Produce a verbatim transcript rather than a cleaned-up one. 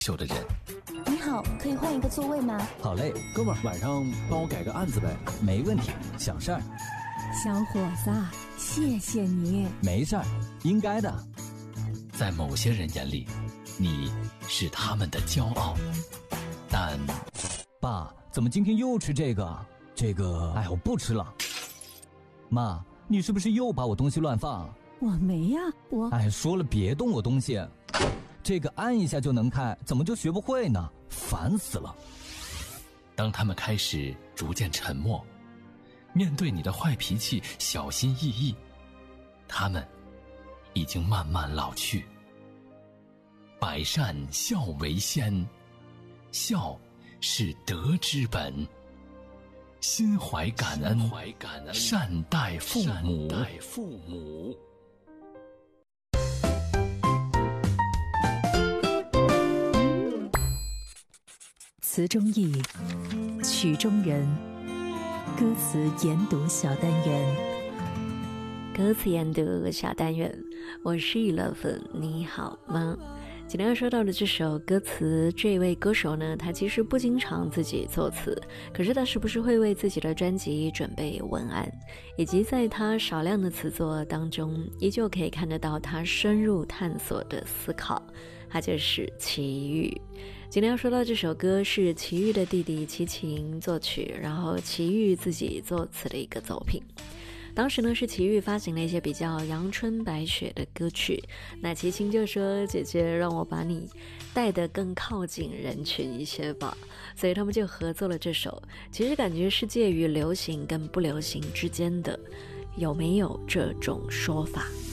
秀的人。 你好，可以换一个座位吗？ 好嘞，哥们儿，晚上帮我改个案子呗。没问题，小事儿。 小伙子，谢谢你。 没事儿，应该的。 在某些人眼里，你是他们的骄傲，但…… 爸，怎么今天又吃这个？这个，哎，我不吃了。妈，你是不是又把我东西乱放？ 我没呀，我…… 哎，说了别动我东西。这个按一下就能开，怎么就学不会呢？烦死了。 当他们开始逐渐沉默，面对你的坏脾气小心翼翼，他们已经慢慢老去。百善孝为先，孝是德之本，心怀感恩，善待父母。 词中意，曲中人，歌词研读小单元。 歌词研读小单元，我是娱乐粉，你好吗？今天要说到的这首歌词，这位歌手呢，他其实不经常自己作词，可是他时不时会为自己的专辑准备文案，以及在他少量的词作当中，依旧可以看得到他深入探索的思考。他就是齐豫。今天要说到这首歌是齐豫的弟弟齐秦作曲，然后齐豫自己作词的一个作品。当时呢是齐豫发行了一些比较阳春白雪的歌曲，那齐秦就说，姐姐让我把你带得更靠近人群一些吧，所以他们就合作了这首，其实感觉是介于流行跟不流行之间的，有没有这种说法？